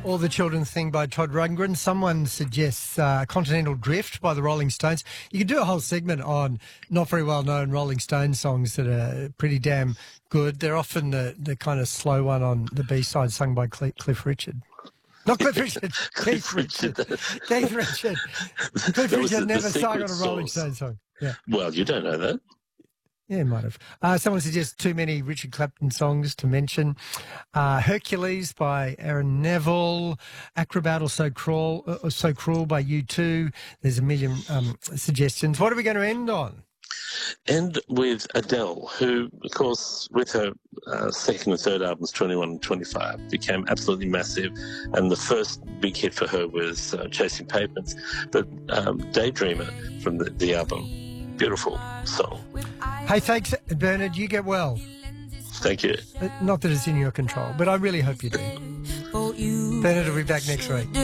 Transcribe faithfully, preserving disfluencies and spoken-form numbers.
All the Children Thing by Todd Rundgren. Someone suggests uh, Continental Drift by the Rolling Stones. You could do a whole segment on not very well-known Rolling Stones songs that are pretty damn good. They're often the, the kind of slow one on the B-side sung by Cle- Cliff Richard. Not Cliff Richard, Keith Richard. Keith Richard. Cliff Richard the, never the sung on a Rolling source. Stones song. Yeah. Well, you don't know that. Yeah, might have. Uh, someone suggests too many Richard Clapton songs to mention. Uh, Hercules by Aaron Neville. Acrobat or So Cruel, uh, So Cruel by U two. There's a million um, suggestions. What are we going to end on? End with Adele, who, of course, with her uh, second and third albums, twenty-one and twenty-five, became absolutely massive. And the first big hit for her was uh, Chasing Pavements. But um, Daydreamer from the, the album, beautiful song. Hey, thanks, Bernard. You get well. Thank you. Uh, Not that it's in your control, but I really hope you do. Bernard will be back next week.